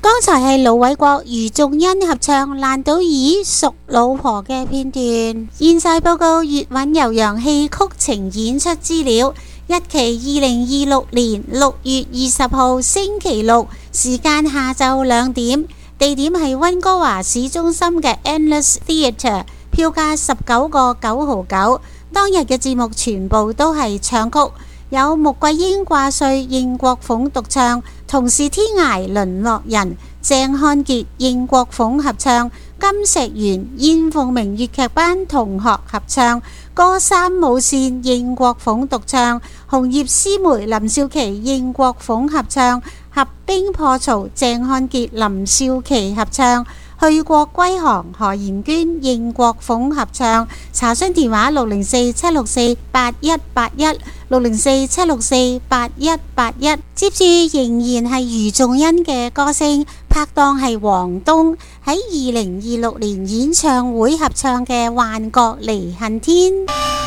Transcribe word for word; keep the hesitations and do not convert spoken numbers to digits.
剛才係盧偉國、余仲恩合唱《爛賭兒屬老婆》嘅片段。現世報告粵韻悠揚戲曲情演出資料，日期二零二六年六月二十號星期六，時間下晝兩點，地點係溫哥華市中心嘅 Endless Theatre， 票價十九個九毫九。當日嘅節目全部都係唱曲，有穆桂英掛帥、應國鳳獨唱，同是天涯淪落人、鄭漢傑、應國鳳合唱，金石元、燕鳳鳴粵劇班同學合唱，歌三舞線、應國鳳獨唱，紅葉詩梅、林少琪、應國鳳合唱，合兵破曹、鄭漢傑、林少琪合唱，去國歸航、何妍娟、應國鳳合唱。查詢電話六零四七六四八一八一，六零四七六四八一八一。接住仍然係余仲恩嘅歌聲，拍檔係黃東，喺二零二六年演唱會合唱嘅《幻覺離恨天》。